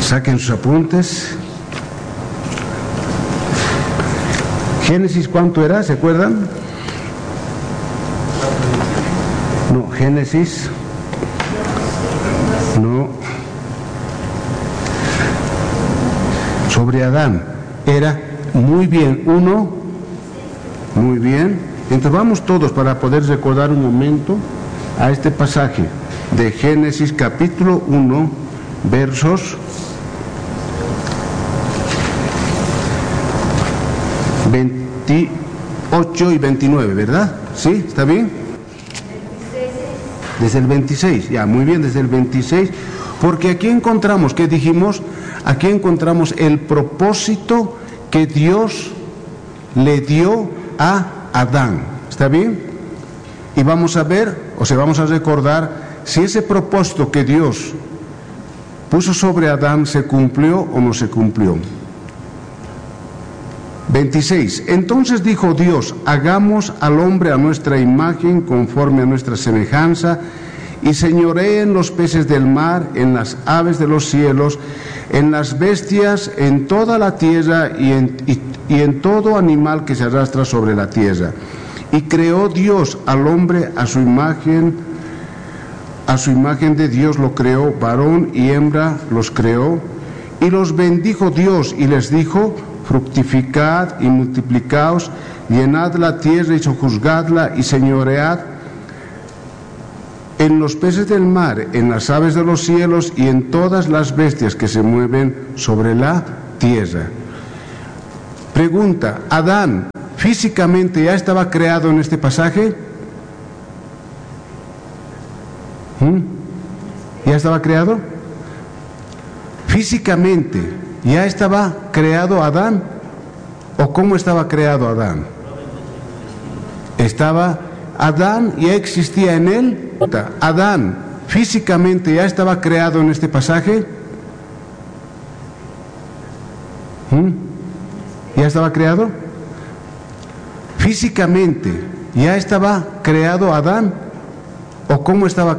Saquen sus apuntes. Génesis, ¿cuánto era? ¿Se acuerdan? No, Génesis. No. Sobre Adán. Era muy bien. 1. Muy bien. Entonces vamos todos para poder recordar un momento a este pasaje de Génesis capítulo 1, versos 28 y 29, ¿verdad? ¿Sí? ¿Está bien? Desde el 26, ya, muy bien, desde el 26, porque aquí encontramos, ¿qué dijimos? Aquí encontramos el propósito que Dios le dio a Adán, ¿está bien? Y vamos a ver, vamos a recordar si ese propósito que Dios puso sobre Adán se cumplió o no se cumplió. 26. Entonces dijo Dios: hagamos al hombre a nuestra imagen, conforme a nuestra semejanza, y señoreen los peces del mar, en las aves de los cielos, en las bestias, en toda la tierra y en todo animal que se arrastra sobre la tierra. Y creó Dios al hombre a su imagen de Dios lo creó, varón y hembra los creó, y los bendijo Dios y les dijo: fructificad y multiplicaos, llenad la tierra y sojuzgadla, y señoread en los peces del mar, en las aves de los cielos y en todas las bestias que se mueven sobre la tierra. Pregunta: ¿Adán físicamente ya estaba creado en este pasaje? ¿Ya estaba creado? Físicamente, ¿ya estaba creado Adán? ¿O cómo estaba creado Adán? Adán ya existía en él. ¿Adán físicamente ya estaba creado en este pasaje? ¿Ya estaba creado? Físicamente, ¿ya estaba creado Adán? ¿O cómo estaba